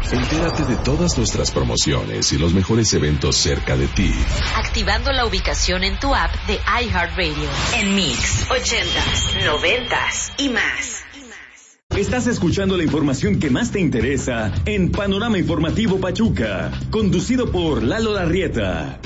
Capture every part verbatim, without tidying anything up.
Entérate de todas nuestras promociones y los mejores eventos cerca de ti. Activando la ubicación en tu app de iHeartRadio. En Mix, ochentas, noventas y más. Estás escuchando la información que más te interesa en Panorama Informativo Pachuca, conducido por Lalo Larrieta.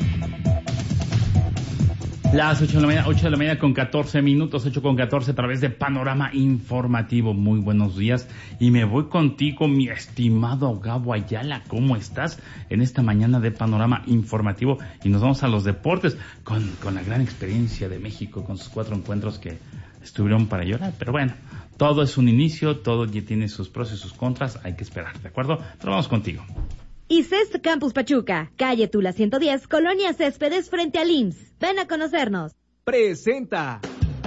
Las ocho de la mañana, ocho de la mañana con catorce minutos, ocho con catorce a través de Panorama Informativo. Muy buenos días y me voy contigo, mi estimado Gabo Ayala. ¿Cómo estás en esta mañana de Panorama Informativo? Y nos vamos a los deportes con, con la gran experiencia de México, con sus cuatro encuentros que estuvieron para llorar. Pero bueno, todo es un inicio, todo ya tiene sus pros y sus contras, hay que esperar, ¿de acuerdo? Pero vamos contigo. ICEST Campus Pachuca, calle Tula ciento diez, Colonia Céspedes, frente al I M S S. Ven a conocernos. Presenta.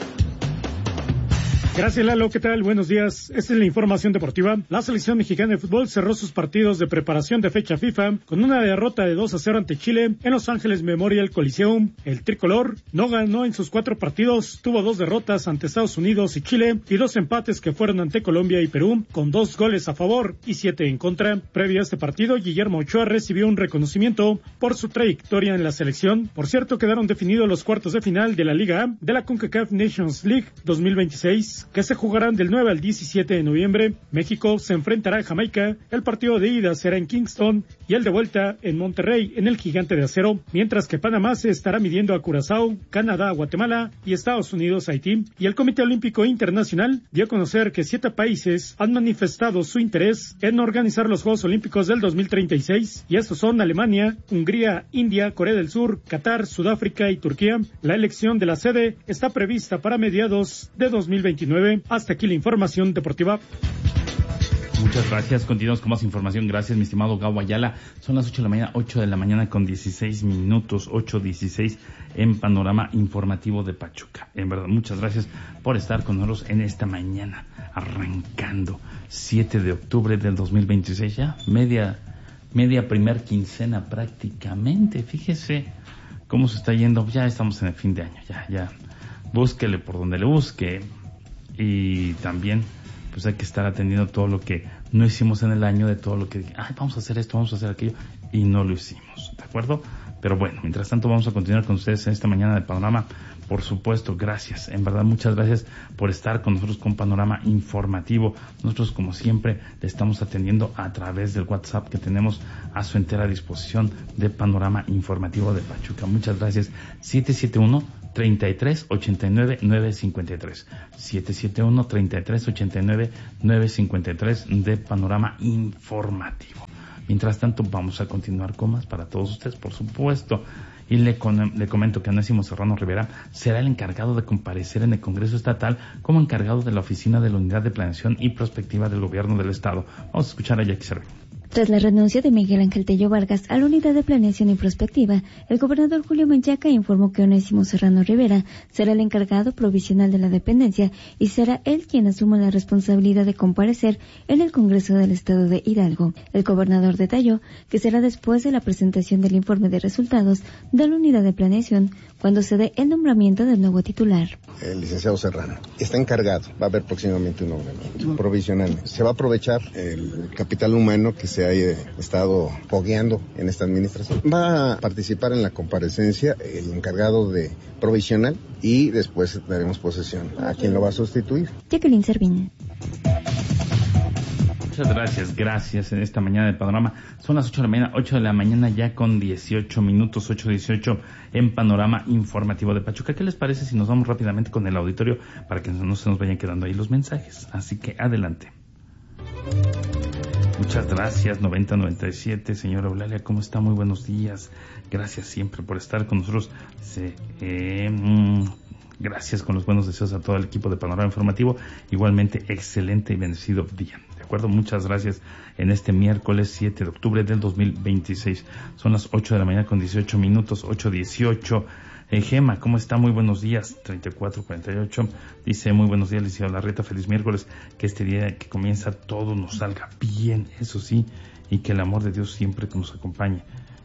Gracias, Lalo. ¿Qué tal? Buenos días. Esta es la información deportiva. La selección mexicana de fútbol cerró sus partidos de preparación de fecha FIFA con una derrota de dos a cero ante Chile en Los Ángeles Memorial Coliseum. El tricolor no ganó en sus cuatro partidos, tuvo dos derrotas ante Estados Unidos y Chile y dos empates que fueron ante Colombia y Perú, con dos goles a favor y siete en contra. Previo a este partido, Guillermo Ochoa recibió un reconocimiento por su trayectoria en la selección. Por cierto, quedaron definidos los cuartos de final de la Liga A de la CONCACAF Nations League dos mil veintiséis. Que se jugarán del nueve al diecisiete de noviembre. México se enfrentará a Jamaica. El partido de ida será en Kingston y el de vuelta en Monterrey, en el Gigante de Acero, mientras que Panamá se estará midiendo a Curazao, Canadá a Guatemala y Estados Unidos a Haití. Y el Comité Olímpico Internacional dio a conocer que siete países han manifestado su interés en organizar los Juegos Olímpicos del dos mil treinta y seis, y estos son Alemania, Hungría, India, Corea del Sur, Qatar, Sudáfrica y Turquía. La elección de la sede está prevista para mediados de dos mil veintinueve. Hasta aquí la información deportiva. Muchas gracias. Continuamos con más información. Gracias, mi estimado Gabo Ayala. Son las ocho de la mañana, ocho de la mañana con dieciséis minutos, ocho dieciséis en Panorama Informativo de Pachuca. En verdad, muchas gracias por estar con nosotros en esta mañana, arrancando siete de octubre del dos mil veintiséis, ya media, media primer quincena prácticamente. Fíjese cómo se está yendo. Ya estamos en el fin de año, ya, ya. Búsquele por donde le busque. Y también pues hay que estar atendiendo todo lo que no hicimos en el año, de todo lo que ay, vamos a hacer esto, vamos a hacer aquello, y no lo hicimos, ¿de acuerdo? Pero bueno, mientras tanto vamos a continuar con ustedes en esta mañana de Panorama. Por supuesto, gracias, en verdad muchas gracias por estar con nosotros con Panorama Informativo. Nosotros, como siempre, le estamos atendiendo a través del WhatsApp que tenemos a su entera disposición de Panorama Informativo de Pachuca. Muchas gracias. siete siete uno, treinta y tres, ochenta y nueve, nueve cincuenta y tres. siete siete uno, treinta y tres, ochenta y nueve, nueve cincuenta y tres de Panorama Informativo. Mientras tanto, vamos a continuar con más para todos ustedes, por supuesto. Y le, con, le comento que Onésimo Serrano Rivera será el encargado de comparecer en el Congreso Estatal como encargado de la Oficina de la Unidad de Planeación y Prospectiva del Gobierno del Estado. Vamos a escuchar a Jackie Servín. Tras la renuncia de Miguel Ángel Tello Vargas a la Unidad de Planeación y Prospectiva, el gobernador Julio Menchaca informó que Onésimo Serrano Rivera será el encargado provisional de la dependencia y será él quien asuma la responsabilidad de comparecer en el Congreso del Estado de Hidalgo. El gobernador detalló que será después de la presentación del informe de resultados de la Unidad de Planeación cuando se dé el nombramiento del nuevo titular. El licenciado Serrano está encargado, va a haber próximamente un nombramiento provisional. Se va a aprovechar el capital humano que se ha estado fogueando en esta administración. Va a participar en la comparecencia el encargado de provisional y después daremos posesión a quien lo va a sustituir. Jacqueline Servín. Muchas gracias, gracias en esta mañana de Panorama. Son las ocho de la mañana, ocho de la mañana ya con dieciocho minutos, ocho dieciocho en Panorama Informativo de Pachuca. ¿Qué les parece si nos vamos rápidamente con el auditorio para que no se nos vayan quedando ahí los mensajes? Así que adelante. Muchas gracias, noventa noventa y siete, señora Eulalia, ¿cómo está? Muy buenos días. Gracias siempre por estar con nosotros. Sí, eh, mm, gracias con los buenos deseos a todo el equipo de Panorama Informativo. Igualmente, excelente y bendecido día. ¿De acuerdo? Muchas gracias en este miércoles siete de octubre del dos mil veintiséis. Son las ocho de la mañana con dieciocho minutos, ocho dieciocho. Eh, Gema, ¿cómo está? Muy buenos días. treinta y cuatro cuarenta y ocho. Dice, muy buenos días, licenciado Larrieta. Feliz miércoles. Que este día que comienza todo nos salga bien, eso sí, y que el amor de Dios siempre nos acompañe.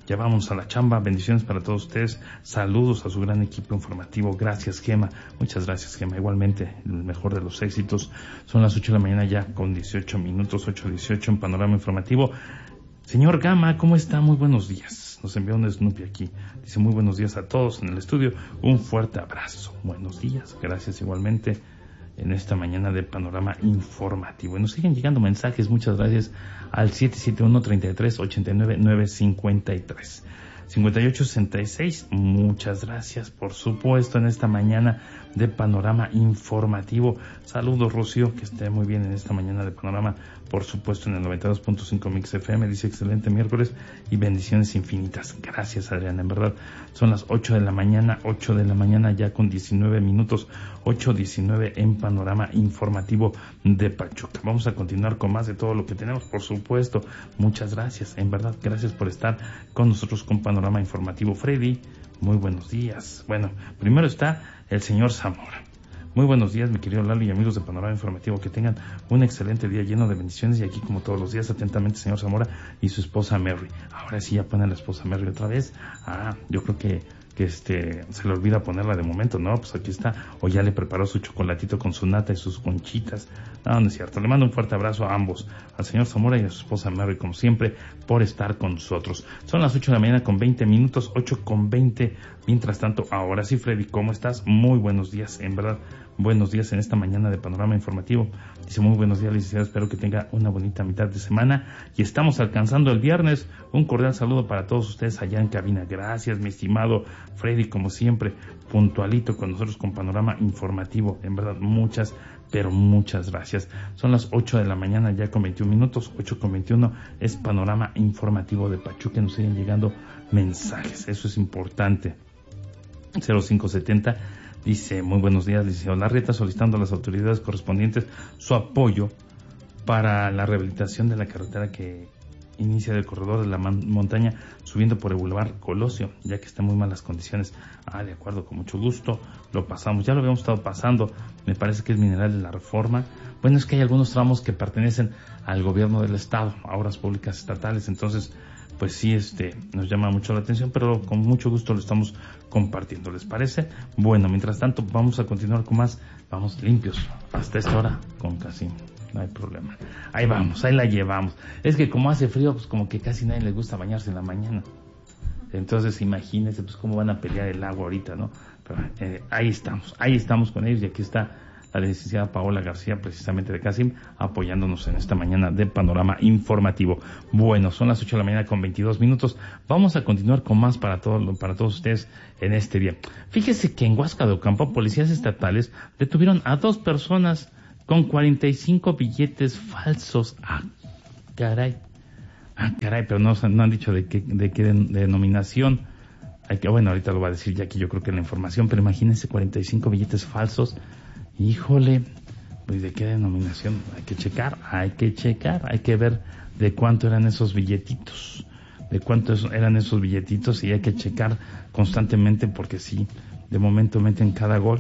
Ya vamos a la chamba. Bendiciones para todos ustedes. Saludos a su gran equipo informativo. Gracias, Gema. Muchas gracias, Gema. Igualmente, el mejor de los éxitos. Son las ocho de la mañana ya con dieciocho minutos, ocho dieciocho en Panorama Informativo. Señor Gama, ¿cómo está? Muy buenos días. Nos envió un Snoopy aquí. Dice muy buenos días a todos en el estudio. Un fuerte abrazo. Buenos días. Gracias igualmente en esta mañana de Panorama Informativo. Y nos siguen llegando mensajes. Muchas gracias al siete siete uno, treinta y tres, ochenta y nueve, novecientos cincuenta y tres. cincuenta y ocho sesenta y seis. Muchas gracias, por supuesto, en esta mañana de Panorama Informativo. Saludos, Rocío, que esté muy bien en esta mañana de Panorama, por supuesto, en el noventa y dos punto cinco Mix F M. Dice excelente miércoles y bendiciones infinitas. Gracias, Adriana. En verdad, son las ocho de la mañana, ocho de la mañana ya con diecinueve minutos, ocho diecinueve en Panorama Informativo de Pachuca. Vamos a continuar con más de todo lo que tenemos, por supuesto. Muchas gracias, en verdad, gracias por estar con nosotros con Panorama Informativo. Freddy, muy buenos días. Bueno, primero está el señor Zamora. Muy buenos días, mi querido Lalo y amigos de Panorama Informativo. Que tengan un excelente día lleno de bendiciones. Y aquí, como todos los días, atentamente, señor Zamora y su esposa Mary. Ahora sí, ya pone a la esposa Mary otra vez. Ah, yo creo que, que este se le olvida ponerla de momento, ¿no? Pues aquí está. O ya le preparó su chocolatito con su nata y sus conchitas. No, no es cierto. Le mando un fuerte abrazo a ambos, al señor Zamora y a su esposa Mary, como siempre, por estar con nosotros. Son las ocho de la mañana con veinte minutos, ocho con veinte. Mientras tanto, ahora sí, Freddy, ¿cómo estás? Muy buenos días, en verdad. Buenos días en esta mañana de Panorama Informativo. Dice muy buenos días, licenciado. Espero que tenga una bonita mitad de semana. Y estamos alcanzando el viernes. Un cordial saludo para todos ustedes allá en cabina. Gracias, mi estimado Freddy, como siempre, puntualito con nosotros con Panorama Informativo. En verdad, muchas, pero muchas gracias. Son las ocho de la mañana ya con veintiún minutos. ocho con veintiuno es Panorama Informativo de Pachuca. Nos siguen llegando mensajes. Eso es importante. cero cinco setenta dice, muy buenos días, licenciado Larrieta, solicitando a las autoridades correspondientes su apoyo para la rehabilitación de la carretera que inicia del corredor de la montaña subiendo por el Boulevard Colosio, ya que está en muy malas condiciones. Ah, de acuerdo, con mucho gusto, lo pasamos. Ya lo habíamos estado pasando, me parece que es Mineral de la Reforma. Bueno, es que hay algunos tramos que pertenecen al gobierno del estado, a obras públicas estatales, entonces pues sí, este, nos llama mucho la atención, pero con mucho gusto lo estamos compartiendo, ¿les parece? Bueno, mientras tanto, vamos a continuar con más, vamos limpios, hasta esta hora, con Casim, no hay problema. Ahí vamos, ahí la llevamos. Es que como hace frío, pues como que casi nadie le gusta bañarse en la mañana. Entonces, imagínense, pues cómo van a pelear el agua ahorita, ¿no? Pero eh, ahí estamos, ahí estamos con ellos, y aquí está la licenciada Paola García, precisamente de Casim, apoyándonos en esta mañana de Panorama Informativo. Bueno, son las ocho de la mañana con veintidós minutos. Vamos a continuar con más para, todo, para todos ustedes en este día. Fíjese que en Huasca de Ocampo, policías estatales detuvieron a dos personas con cuarenta y cinco billetes falsos. Ah, caray. Ah, caray, pero no, no han dicho de qué, de qué denominación. Hay que, bueno, ahorita lo va a decir Jackie, yo creo que en la información, pero imagínense cuarenta y cinco billetes falsos. Híjole, pues de qué denominación, hay que checar, hay que checar, hay que ver de cuánto eran esos billetitos, de cuánto eran esos billetitos y hay que checar constantemente porque sí, de momento meten cada gol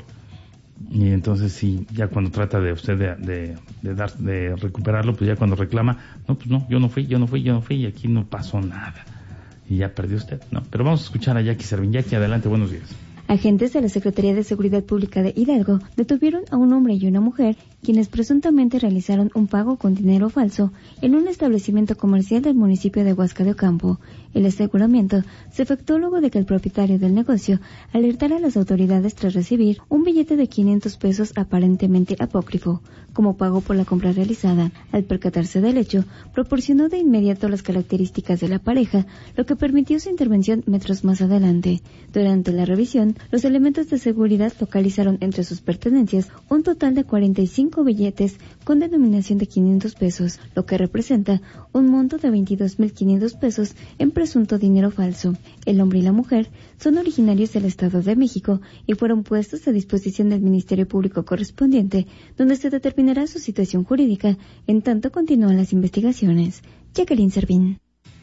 y entonces sí, ya cuando trata de usted de, de, de dar, de recuperarlo, pues ya cuando reclama, no, pues no, yo no fui, yo no fui, yo no fui y aquí no pasó nada y ya perdió usted, ¿no? Pero vamos a escuchar a Jackie Servín. Jackie, adelante, buenos días. Agentes de la Secretaría de Seguridad Pública de Hidalgo detuvieron a un hombre y una mujer quienes presuntamente realizaron un pago con dinero falso en un establecimiento comercial del municipio de Huasca de Ocampo. El aseguramiento se efectuó luego de que el propietario del negocio alertara a las autoridades tras recibir un billete de quinientos pesos aparentemente apócrifo como pago por la compra realizada. Al percatarse del hecho, proporcionó de inmediato las características de la pareja, lo que permitió su intervención metros más adelante. Durante la revisión, los elementos de seguridad localizaron entre sus pertenencias un total de cuarenta y cinco billetes con denominación de quinientos pesos, lo que representa un monto de veintidós mil quinientos pesos en presunto dinero falso. El hombre y la mujer son originarios del Estado de México y fueron puestos a disposición del Ministerio Público correspondiente, donde se determinará su situación jurídica en tanto continúan las investigaciones. Jacqueline Servín.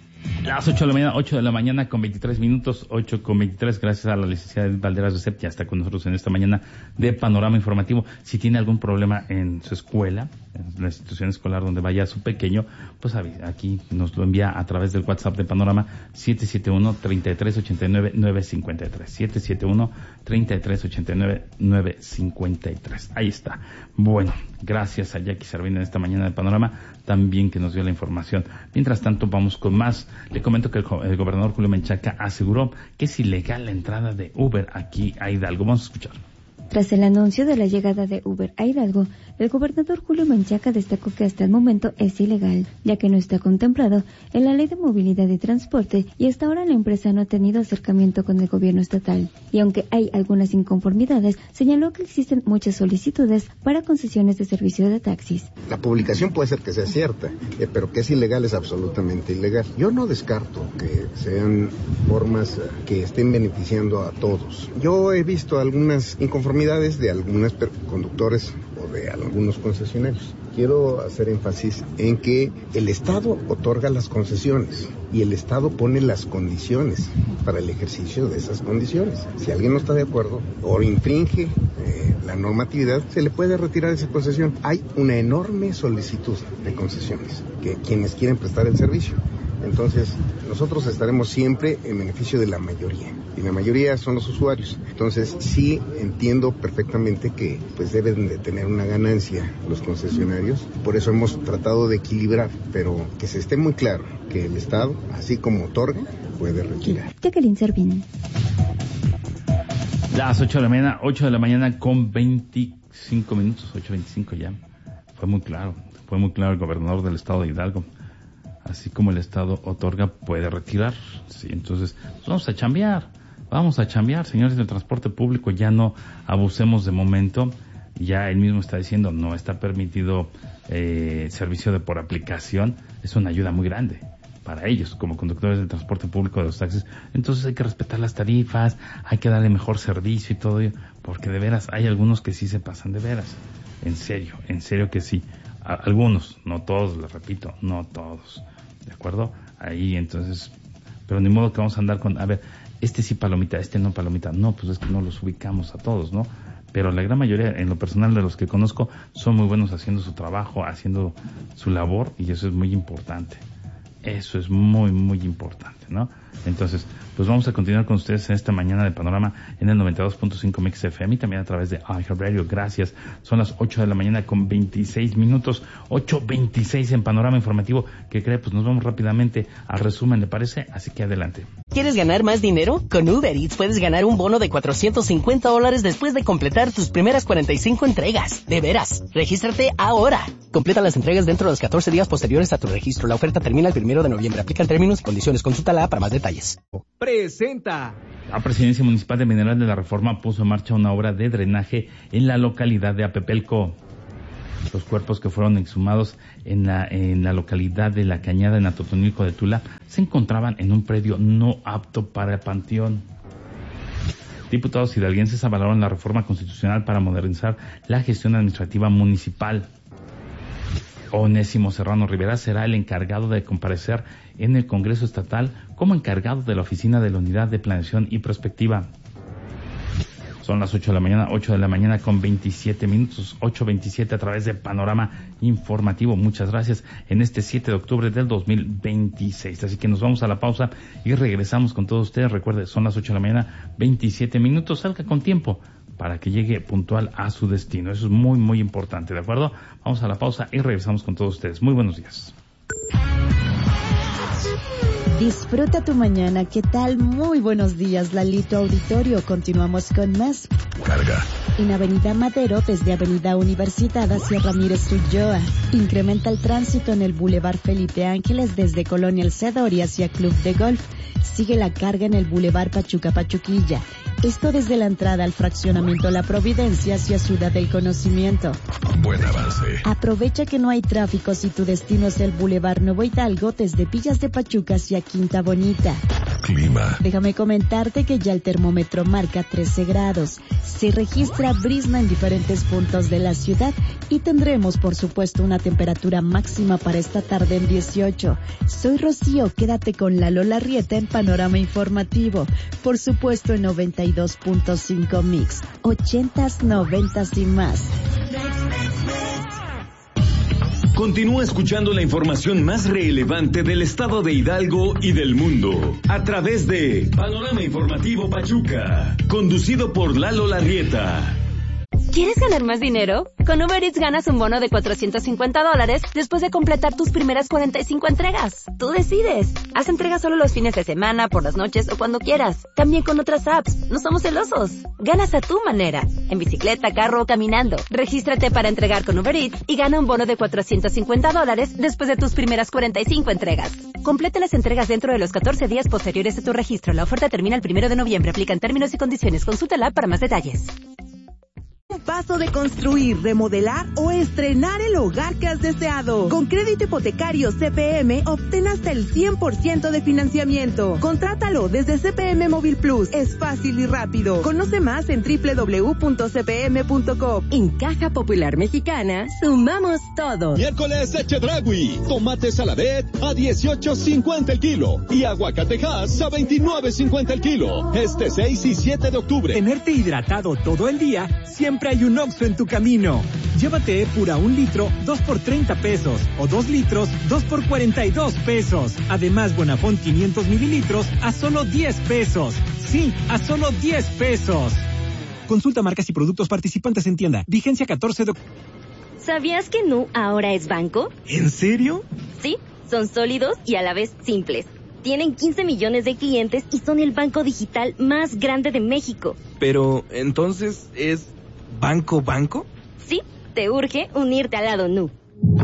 Las ocho de la mañana, ocho de la mañana con veintitrés minutos, ocho con veintitrés, gracias a la licenciada Valderas de Sept, ya está con nosotros en esta mañana de Panorama Informativo. Si tiene algún problema en su escuela, en la institución escolar donde vaya su pequeño, pues aquí nos lo envía a través del WhatsApp de Panorama siete siete uno, tres tres ocho nueve, nueve cinco tres, siete siete uno, tres tres ocho nueve, nueve cinco tres. Ahí está. Bueno, gracias a Jackie Servina en esta mañana de Panorama, también que nos dio la información. Mientras tanto, vamos con más. Le comento que el, el gobernador Julio Menchaca aseguró que es ilegal la entrada de Uber aquí a Hidalgo. Vamos a escuchar. Tras el anuncio de la llegada de Uber a Hidalgo, el gobernador Julio Menchaca destacó que hasta el momento es ilegal, ya que no está contemplado en la Ley de Movilidad y Transporte y hasta ahora la empresa no ha tenido acercamiento con el gobierno estatal. Y aunque hay algunas inconformidades, señaló que existen muchas solicitudes para concesiones de servicio de taxis. La publicación puede ser que sea cierta, eh, pero que es ilegal es absolutamente ilegal. Yo no descarto que sean formas que estén beneficiando a todos. Yo he visto algunas inconformidades de algunos conductores o de algunos concesionarios. Quiero hacer énfasis en que el Estado otorga las concesiones y el Estado pone las condiciones para el ejercicio de esas condiciones. Si alguien no está de acuerdo o infringe eh, la normatividad, se le puede retirar esa concesión. Hay una enorme solicitud de concesiones que quienes quieren prestar el servicio. Entonces, nosotros estaremos siempre en beneficio de la mayoría, y la mayoría son los usuarios. Entonces, sí entiendo perfectamente que pues deben de tener una ganancia los concesionarios, por eso hemos tratado de equilibrar, pero que se esté muy claro que el Estado, así como otorga, puede retirar. Jacqueline Servín. Las ocho de la mañana, ocho de la mañana con veinticinco minutos, ocho veinticinco ya. Fue muy claro, fue muy claro el gobernador del estado de Hidalgo. Así como el Estado otorga, puede retirar. Sí, entonces, pues vamos a chambear, vamos a chambear, señores del transporte público, ya no abusemos de momento. Ya él mismo está diciendo, no está permitido eh, servicio de por aplicación. Es una ayuda muy grande para ellos, como conductores del transporte público de los taxis. Entonces hay que respetar las tarifas, hay que darle mejor servicio y todo ello, porque de veras hay algunos que sí se pasan de veras. En serio, en serio que sí. A- algunos, no todos, les repito, no todos. ¿De acuerdo? Ahí entonces, pero ni modo que vamos a andar con, a ver, este sí palomita, este no palomita. No, pues es que no los ubicamos a todos, ¿no? Pero la gran mayoría, en lo personal de los que conozco, son muy buenos haciendo su trabajo, haciendo su labor, y eso es muy importante. Eso es muy, muy importante, ¿no? Entonces, pues vamos a continuar con ustedes en esta mañana de Panorama en el noventa y dos punto cinco Mix F M y también a través de iHeartRadio. Gracias. Son las ocho de la mañana con veintiséis minutos, ocho veintiséis en Panorama Informativo. ¿Qué cree? Pues nos vamos rápidamente al resumen, ¿le parece? Así que adelante. ¿Quieres ganar más dinero? Con Uber Eats puedes ganar un bono de cuatrocientos cincuenta dólares después de completar tus primeras cuarenta y cinco entregas. De veras, regístrate ahora. Completa las entregas dentro de los catorce días posteriores a tu registro. La oferta termina el primero de noviembre. Aplican términos y condiciones. Consúltala para más detalles. Presenta. La Presidencia Municipal de Mineral de la Reforma puso en marcha una obra de drenaje en la localidad de Apepelco. Los cuerpos que fueron exhumados en la, en la localidad de La Cañada, en Atotonilco de Tula, se encontraban en un predio no apto para el panteón. Diputados hidalguenses avalaron la reforma constitucional para modernizar la gestión administrativa municipal. Onésimo Serrano Rivera será el encargado de comparecer en el Congreso Estatal como encargado de la Oficina de la Unidad de Planeación y Prospectiva. Son las ocho de la mañana, ocho de la mañana con veintisiete minutos, ocho veintisiete a través de Panorama Informativo. Muchas gracias en este siete de octubre del dos mil veintiséis. Así que nos vamos a la pausa y regresamos con todos ustedes. Recuerde, son las ocho de la mañana, veintisiete minutos. Salga con tiempo para que llegue puntual a su destino. Eso es muy, muy importante, ¿de acuerdo? Vamos a la pausa y regresamos con todos ustedes. Muy buenos días. Disfruta tu mañana. ¿Qué tal? Muy buenos días, Lalito Auditorio. Continuamos con más. Carga. En Avenida Madero, desde Avenida Universidad hacia Ramírez Ulloa. Incrementa el tránsito en el Boulevard Felipe Ángeles desde Colonia El Cedor y hacia Club de Golf. Sigue la carga en el Boulevard Pachuca Pachuquilla. Esto desde la entrada al fraccionamiento La Providencia hacia Ciudad del Conocimiento. Buen avance. Aprovecha que no hay tráfico si tu destino es el Boulevard Nuevo Hidalgo desde Villas de Pachuca hacia Quinta Bonita. clima. Déjame comentarte que ya el termómetro marca trece grados. Se registra brisna en diferentes puntos de la ciudad y tendremos, por supuesto, una temperatura máxima para esta tarde en dieciocho. Soy Rocío, quédate con Lalo Larrieta en Panorama Informativo. Por supuesto en noventa y dos punto cinco Mix. Ochentas, noventas y más. Continúa escuchando la información más relevante del estado de Hidalgo y del mundo a través de Panorama Informativo Pachuca, conducido por Lalo Larrieta. ¿Quieres ganar más dinero? Con Uber Eats ganas un bono de cuatrocientos cincuenta dólares después de completar tus primeras cuarenta y cinco entregas. Tú decides. Haz entregas solo los fines de semana, por las noches o cuando quieras. También con otras apps. No somos celosos. Ganas a tu manera. En bicicleta, carro o caminando. Regístrate para entregar con Uber Eats y gana un bono de cuatrocientos cincuenta dólares después de tus primeras cuarenta y cinco entregas. Completa las entregas dentro de los catorce días posteriores a tu registro. La oferta termina el primero de noviembre. Aplican términos y condiciones. Consúltala para más detalles. Paso de construir, remodelar o estrenar el hogar que has deseado. Con crédito hipotecario C P M, obtén hasta el cien por ciento de financiamiento. Contrátalo desde C P M Móvil Plus. Es fácil y rápido. Conoce más en doble u doble u doble u punto c p m punto com. En Caja Popular Mexicana, sumamos todo. Miércoles Echedragui. Tomate saladet a dieciocho cincuenta el kilo. Y aguacatejas a veintinueve cincuenta el kilo. Este seis y siete de octubre. Tenerte hidratado todo el día, siempre hay un Oxxo en tu camino. Llévate Epura un litro, dos por treinta pesos. O dos litros, dos por cuarenta y dos pesos. Además, Bonafont quinientos mililitros a solo diez pesos. Sí, a solo diez pesos. Consulta marcas y productos participantes en tienda. Vigencia catorce de octubre. ¿Sabías que Nu ahora es banco? ¿En serio? Sí, son sólidos y a la vez simples. Tienen quince millones de clientes y son el banco digital más grande de México. Pero, ¿entonces es banco banco? Sí, te urge unirte al lado Nu.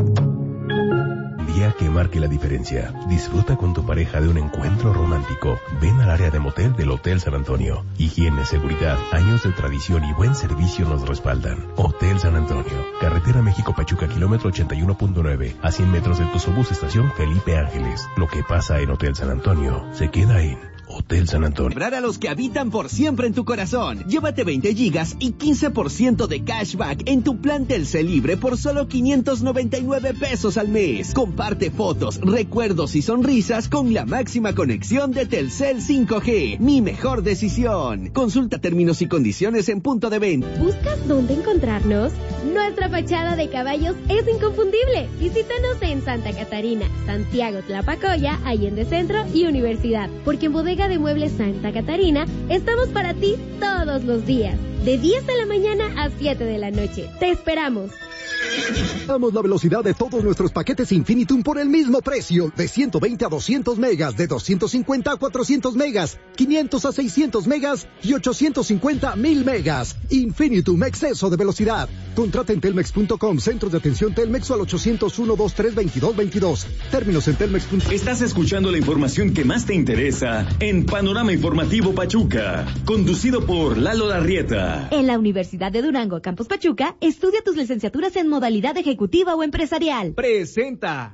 Día que marque la diferencia. Disfruta con tu pareja de un encuentro romántico. Ven al área de motel del Hotel San Antonio. Higiene, seguridad, años de tradición y buen servicio nos respaldan. Hotel San Antonio. Carretera México-Pachuca, kilómetro ochenta y uno punto nueve. A cien metros del Tusobús, estación Felipe Ángeles. Lo que pasa en Hotel San Antonio se queda en Hotel San Antonio. Celebrar a los que habitan por siempre en tu corazón. Llévate veinte gigas y quince por ciento de cashback en tu plan Telcel Libre por solo quinientos noventa y nueve pesos al mes. Comparte fotos, recuerdos y sonrisas con la máxima conexión de Telcel cinco G. Mi mejor decisión. Consulta términos y condiciones en punto de venta. ¿Buscas dónde encontrarnos? Nuestra fachada de caballos es inconfundible. Visítanos en Santa Catarina, Santiago Tlapacoya, Allende Centro y Universidad. Porque en Bodega de Muebles Santa Catarina estamos para ti todos los días, de diez de la mañana a siete de la noche. Te esperamos. Damos la velocidad de todos nuestros paquetes Infinitum por el mismo precio, de ciento veinte a doscientos megas, de doscientos cincuenta a cuatrocientos megas, quinientos a seiscientos megas y ochocientos cincuenta a mil megas. Infinitum, exceso de velocidad. Contrata en telmex punto com, centros de atención Telmex o al ochocientos uno, veintidós, veintidós, veintidós. Términos en telmex punto com. Estás escuchando la información que más te interesa en Panorama Informativo Pachuca, conducido por Lalo Larrieta. En la Universidad de Durango, Campus Pachuca, estudia tus licenciaturas en modalidad ejecutiva o empresarial. Presenta.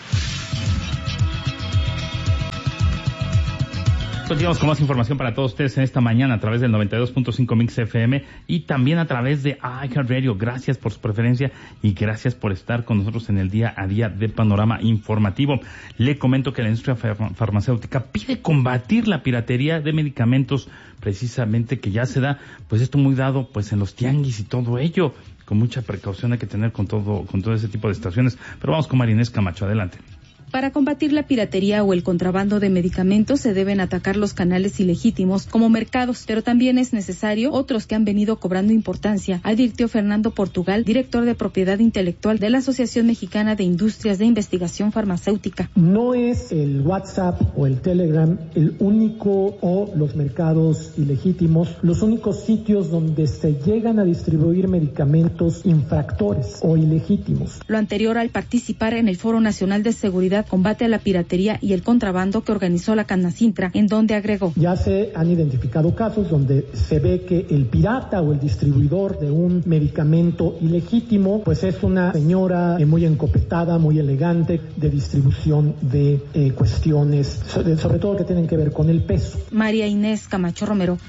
Continuamos con más información para todos ustedes en esta mañana a través del noventa y dos punto cinco Mix F M y también a través de iHeartRadio. Gracias por su preferencia y gracias por estar con nosotros en el día a día de Panorama Informativo. Le comento que la industria farmacéutica pide combatir la piratería de medicamentos, precisamente que ya se da, pues esto muy dado pues en los tianguis y todo ello. Con mucha precaución hay que tener con todo, con todo ese tipo de estaciones. Pero vamos con Marinés Camacho, adelante. Para combatir la piratería o el contrabando de medicamentos se deben atacar los canales ilegítimos como mercados, pero también es necesario otros que han venido cobrando importancia, advirtió Fernando Portugal, director de propiedad intelectual de la Asociación Mexicana de Industrias de Investigación Farmacéutica. No es el WhatsApp o el Telegram el único o los mercados ilegítimos, los únicos sitios donde se llegan a distribuir medicamentos infractores o ilegítimos. Lo anterior al participar en el Foro Nacional de Seguridad seguridad, combate a la piratería y el contrabando que organizó la Canacintra, en donde agregó: ya se han identificado casos donde se ve que el pirata o el distribuidor de un medicamento ilegítimo pues es una señora eh, muy encopetada, muy elegante, de distribución de eh, cuestiones, sobre, sobre todo que tienen que ver con el peso. María Inés Camacho Romero.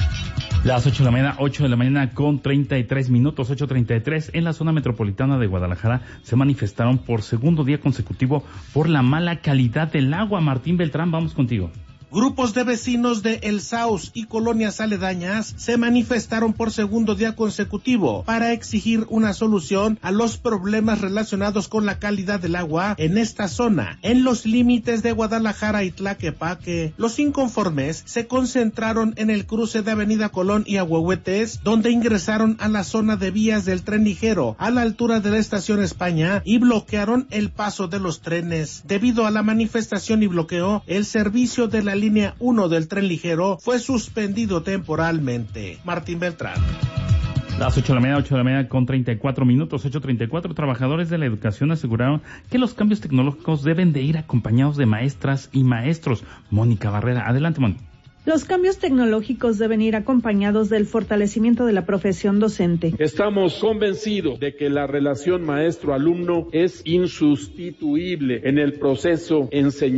Las ocho de la mañana, ocho de la mañana con treinta y tres minutos, ocho treinta y tres, en la zona metropolitana de Guadalajara se manifestaron por segundo día consecutivo por la mala calidad del agua. Martín Beltrán, vamos contigo. Grupos de vecinos de El Saus y colonias aledañas se manifestaron por segundo día consecutivo para exigir una solución a los problemas relacionados con la calidad del agua en esta zona, en los límites de Guadalajara y Tlaquepaque. Los inconformes se concentraron en el cruce de Avenida Colón y Ahuehuetes, donde ingresaron a la zona de vías del tren ligero a la altura de la estación España y bloquearon el paso de los trenes. Debido a la manifestación y bloqueo, el servicio de la línea uno del tren ligero fue suspendido temporalmente. Martín Beltrán. Las ocho de la mañana, ocho de la mañana con treinta y cuatro minutos, ocho treinta y cuatro, trabajadores de la educación aseguraron que los cambios tecnológicos deben de ir acompañados de maestras y maestros. Mónica Barrera, adelante, Mónica. Los cambios tecnológicos deben ir acompañados del fortalecimiento de la profesión docente. Estamos convencidos de que la relación maestro-alumno es insustituible en el proceso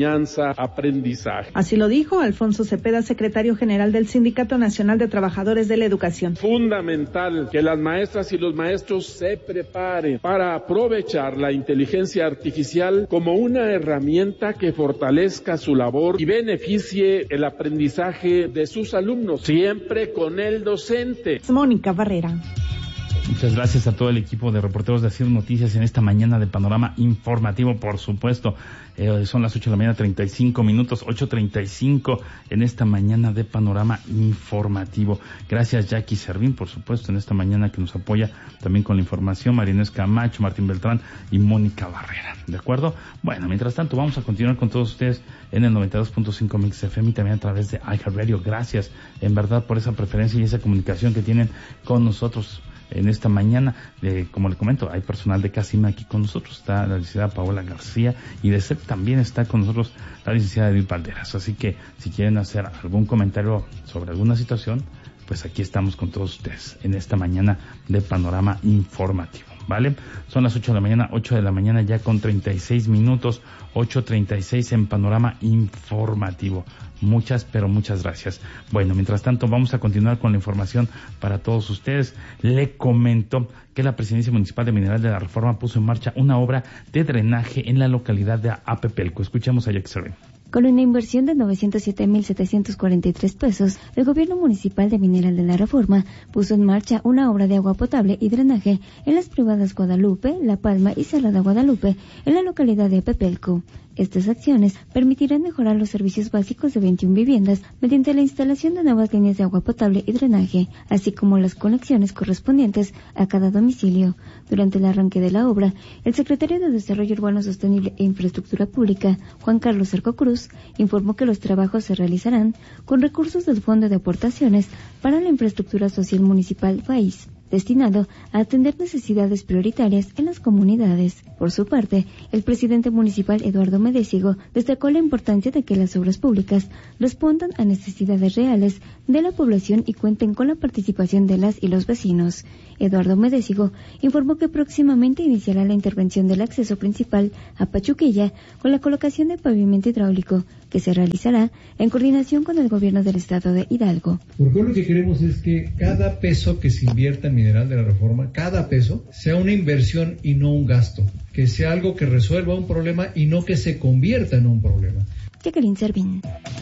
enseñanza-aprendizaje. Así lo dijo Alfonso Cepeda, secretario general del Sindicato Nacional de Trabajadores de la Educación. Fundamental que las maestras y los maestros se preparen para aprovechar la inteligencia artificial como una herramienta que fortalezca su labor y beneficie el aprendizaje de sus alumnos, siempre con el docente. Mónica Barrera. Muchas gracias a todo el equipo de reporteros de Hacer Noticias en esta mañana de Panorama Informativo, por supuesto. Eh, son las ocho de la mañana, treinta y cinco minutos, ocho treinta y cinco en esta mañana de Panorama Informativo. Gracias, Jackie Servín, por supuesto, en esta mañana que nos apoya también con la información. María Inés Camacho, Martín Beltrán y Mónica Barrera. ¿De acuerdo? Bueno, mientras tanto, vamos a continuar con todos ustedes en el noventa y dos punto cinco Mix F M y también a través de iHeartRadio. Gracias, en verdad, por esa preferencia y esa comunicación que tienen con nosotros en esta mañana. Eh, como le comento, hay personal de Casima aquí con nosotros. Está la licenciada Paola García y de C E P también está con nosotros la licenciada Edith Valderas. Así que si quieren hacer algún comentario sobre alguna situación, pues aquí estamos con todos ustedes en esta mañana de Panorama Informativo. ¿Vale? Son las ocho de la mañana, ocho de la mañana ya con treinta y seis minutos, ocho treinta y seis en Panorama Informativo. Muchas, pero muchas gracias. Bueno, mientras tanto vamos a continuar con la información para todos ustedes. Le comento que la Presidencia Municipal de Mineral de la Reforma puso en marcha una obra de drenaje en la localidad de Apepelco. Escuchemos a Jack Servín. Con una inversión de novecientos siete mil setecientos cuarenta y tres pesos, el gobierno municipal de Mineral de la Reforma puso en marcha una obra de agua potable y drenaje en las privadas Guadalupe, La Palma y Salada Guadalupe, en la localidad de Apepelco. Estas acciones permitirán mejorar los servicios básicos de veintiuna viviendas mediante la instalación de nuevas líneas de agua potable y drenaje, así como las conexiones correspondientes a cada domicilio. Durante el arranque de la obra, el secretario de Desarrollo Urbano Sostenible e Infraestructura Pública, Juan Carlos Cerco Cruz, informó que los trabajos se realizarán con recursos del Fondo de Aportaciones para la Infraestructura Social Municipal País, destinado a atender necesidades prioritarias en las comunidades. Por su parte, el presidente municipal Eduardo Medésigo destacó la importancia de que las obras públicas respondan a necesidades reales de la población y cuenten con la participación de las y los vecinos. Eduardo Medésigo informó que próximamente iniciará la intervención del acceso principal a Pachuquilla con la colocación de pavimento hidráulico, que se realizará en coordinación con el gobierno del estado de Hidalgo. Porque lo que queremos es que cada peso que se invierta en Mineral de la Reforma, cada peso, sea una inversión y no un gasto, que sea algo que resuelva un problema y no que se convierta en un problema. Jacqueline Servín.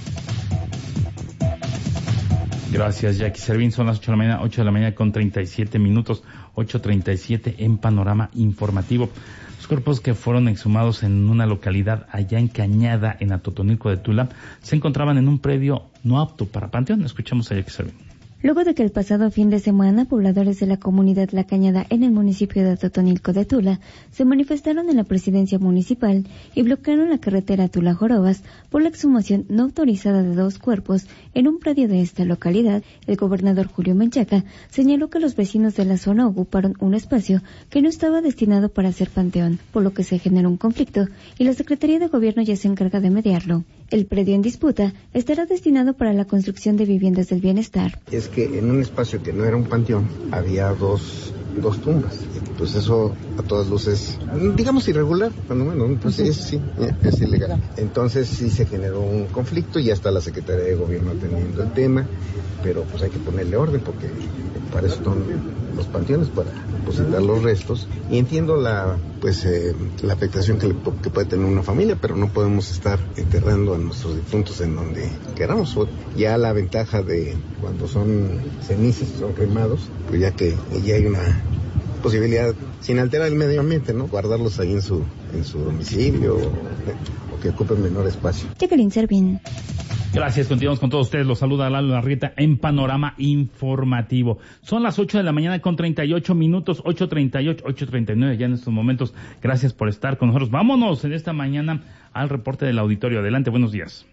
Gracias, Jackie Servín. Son las ocho de la mañana, ocho de la mañana con treinta y siete minutos, ocho treinta y siete en Panorama Informativo. Los cuerpos que fueron exhumados en una localidad allá en Cañada, en Atotonilco de Tula, se encontraban en un predio no apto para panteón. Escuchamos a Jackie Servín. luego de que el pasado fin de semana pobladores de la comunidad La Cañada en el municipio de Totonilco de Tula se manifestaron en la presidencia municipal y bloquearon la carretera Tula-Jorobas por la exhumación no autorizada de dos cuerpos en un predio de esta localidad. El gobernador Julio Menchaca señaló que los vecinos de la zona ocuparon un espacio que no estaba destinado para ser panteón, por lo que se generó un conflicto y la Secretaría de Gobierno ya se encarga de mediarlo. El predio en disputa estará destinado para la construcción de viviendas del bienestar. Es que en un espacio que no era un panteón había dos, dos tumbas. Pues eso a todas luces, digamos irregular, cuando menos, pues sí, sí, es ilegal. Entonces sí se generó un conflicto y ya está la Secretaría de Gobierno atendiendo el tema, pero pues hay que ponerle orden porque para eso son los panteones, para depositar los restos. Y entiendo la pues eh, la afectación que, le, que puede tener una familia, pero no podemos estar enterrando a nuestros difuntos en donde queramos. Ya la ventaja de cuando son cenizas, son cremados, pues ya que ya hay una posibilidad, sin alterar el medio ambiente, ¿no? Guardarlos ahí en su en su domicilio o, o que ocupen menor espacio. Jacqueline Servín. Gracias, continuamos con todos ustedes. Los saluda Lalo Larrieta en Panorama Informativo. Son las ocho de la mañana con treinta y ocho minutos, ocho treinta y ocho, ocho treinta y nueve ya en estos momentos. Gracias por estar con nosotros. Vámonos en esta mañana al reporte del auditorio. Adelante, buenos días.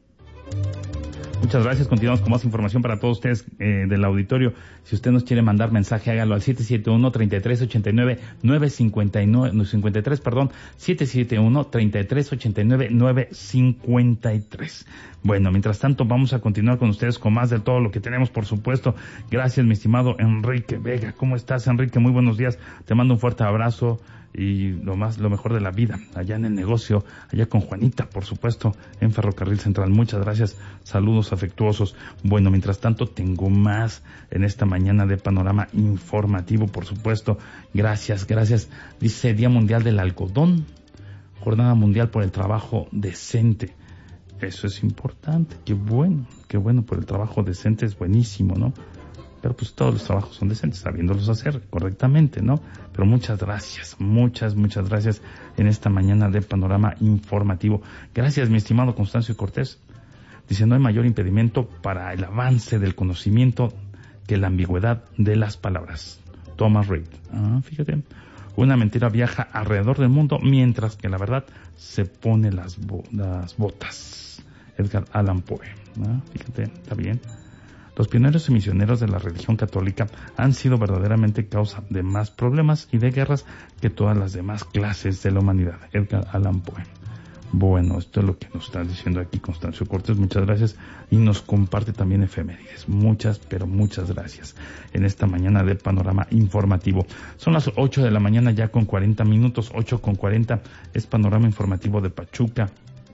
Muchas gracias. Continuamos con más información para todos ustedes eh, del auditorio. Si usted nos quiere mandar mensaje, hágalo al siete siete uno, treinta y tres ochenta y nueve, nueve cincuenta y nueve, cincuenta y tres, perdón, siete siete uno, treinta y tres ochenta y nueve, nueve cincuenta y tres. Bueno, mientras tanto vamos a continuar con ustedes con más de todo lo que tenemos, por supuesto. Gracias, mi estimado Enrique Vega. ¿Cómo estás, Enrique? Muy buenos días. Te mando un fuerte abrazo y lo más, lo mejor de la vida, allá en el negocio, allá con Juanita, por supuesto, en Ferrocarril Central. Muchas gracias, saludos afectuosos. Bueno, mientras tanto, tengo más en esta mañana de Panorama Informativo, por supuesto. Gracias, gracias. Dice Día Mundial del Algodón, Jornada Mundial por el Trabajo Decente. Eso es importante, qué bueno, qué bueno, por el trabajo decente es buenísimo, ¿no? Pero pues todos los trabajos son decentes, sabiéndolos hacer correctamente, ¿no? Pero muchas gracias, muchas, muchas gracias en esta mañana de Panorama Informativo. Gracias, mi estimado Constancio Cortés. Dice, no hay mayor impedimento para el avance del conocimiento que la ambigüedad de las palabras. Thomas Reid. Ah, fíjate. Una mentira viaja alrededor del mundo mientras que la verdad se pone las, bo- las botas. Edgar Allan Poe. Ah, fíjate, está bien. Los pioneros y misioneros de la religión católica han sido verdaderamente causa de más problemas y de guerras que todas las demás clases de la humanidad. Edgar Allan Poe. Bueno, esto es lo que nos está diciendo aquí Constancio Cortés. Muchas gracias. Y nos comparte también efemérides. Muchas, pero muchas gracias. En esta mañana de Panorama Informativo. Son las ocho de la mañana ya con cuarenta minutos. ocho con cuarenta es Panorama Informativo de Pachuca.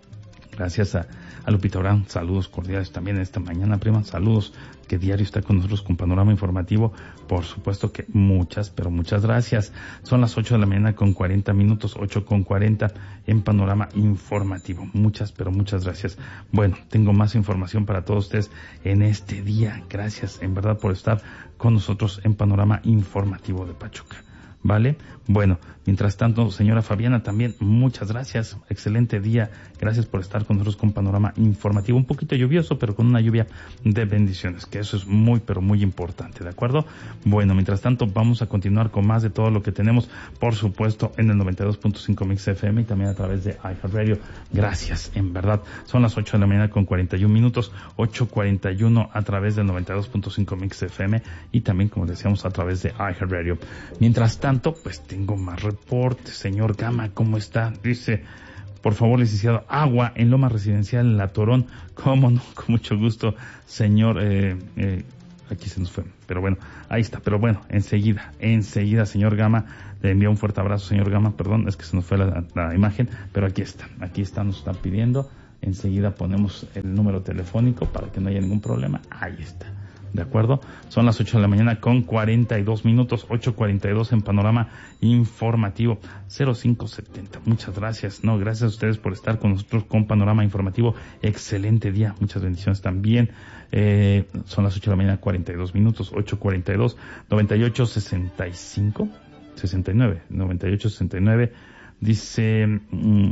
Gracias a, a Lupita Orán, saludos cordiales también en esta mañana, prima, saludos, que diario está con nosotros con Panorama Informativo, por supuesto que muchas, pero muchas gracias. Son las ocho de la mañana con cuarenta minutos, ocho con cuarenta en Panorama Informativo, muchas, pero muchas gracias. Bueno, tengo más información para todos ustedes en este día, gracias en verdad por estar con nosotros en Panorama Informativo de Pachuca. ¿Vale? Bueno, mientras tanto, señora Fabiana, también muchas gracias, excelente día, gracias por estar con nosotros con Panorama Informativo, un poquito lluvioso, pero con una lluvia de bendiciones, que eso es muy, pero muy importante, ¿de acuerdo? Bueno, mientras tanto, vamos a continuar con más de todo lo que tenemos, por supuesto, en el noventa y dos punto cinco Mix F M y también a través de iHeartRadio. Gracias, en verdad, son las ocho de la mañana con cuarenta y uno minutos, ocho cuarenta y uno a través del noventa y dos punto cinco Mix F M y también, como decíamos, a través de iHeartRadio. Mientras tanto, pues tengo más reportes. Señor Gama, ¿cómo está? Dice, por favor, licenciado, agua en Loma Residencial en La Torón. ¿Cómo no? Con mucho gusto, señor. Eh, eh, aquí se nos fue, pero bueno, ahí está. Pero bueno, enseguida, enseguida, señor Gama, le envío un fuerte abrazo, señor Gama. Perdón, es que se nos fue la, la imagen, pero aquí está, aquí está, nos están pidiendo. Enseguida ponemos el número telefónico para que no haya ningún problema. Ahí está. ¿De acuerdo? Son las ocho de la mañana con cuarenta y dos minutos, ocho cuarenta y dos en Panorama Informativo cero cinco setenta. Muchas gracias, no, gracias a ustedes por estar con nosotros con Panorama Informativo. Excelente día, muchas bendiciones también. Eh, son las ocho de la mañana, cuarenta y dos minutos, ocho cuarenta y dos, noventa y ocho sesenta y cinco, sesenta y nueve, noventa y ocho sesenta y nueve. Dice, mmm,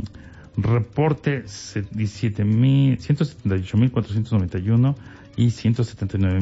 reporte diecisiete mil, ciento setenta y ocho mil cuatrocientos noventa y uno y ciento setenta y nueve